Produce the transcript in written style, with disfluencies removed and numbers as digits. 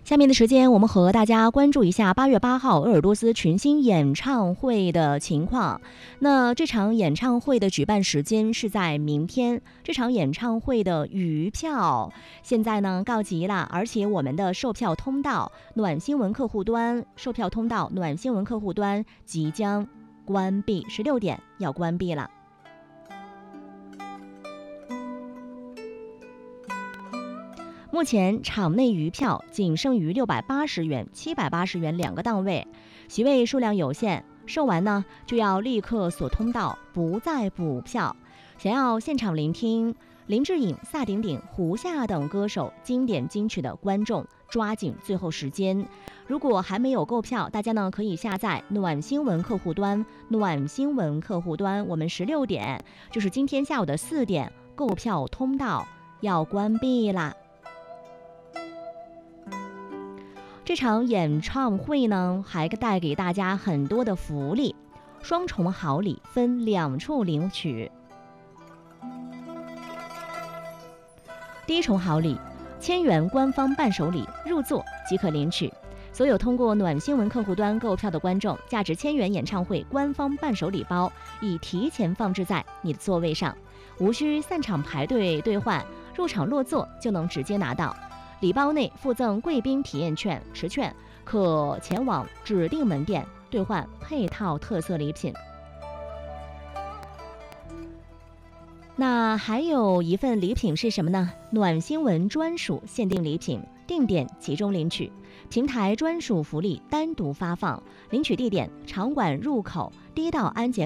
下面的时间，我们和大家关注一下8月8号鄂尔多斯群星演唱会的情况。那这场演唱会的举办时间是在明天。这场演唱会的余票现在呢告急了，而且我们的售票通道暖新闻客户端即将关闭，16点要关闭了。目前场内余票仅剩余680元、780元两个档位，席位数量有限，售完呢就要立刻锁通道，不再补票。想要现场聆听林志颖、萨顶顶、胡夏等歌手经典金曲的观众，抓紧最后时间。如果还没有购票，大家呢可以下载暖新闻客户端，我们16点，就是今天下午的4点，购票通道要关闭啦。这场演唱会呢，还带给大家很多的福利，双重好礼分2处领取。第一重好礼，1000元官方伴手礼，入座即可领取。所有通过暖新闻客户端购票的观众，价值1000元演唱会官方伴手礼包已提前放置在你的座位上，无需散场排队兑换，入场落座就能直接拿到。礼包内附赠贵宾体验券10券，可前往指定门店兑换配套特色礼品。那还有一份礼品是什么呢？暖新闻专属限定礼品，定点集中领取，平台专属福利单独发放，领取地点场馆入口第1道安检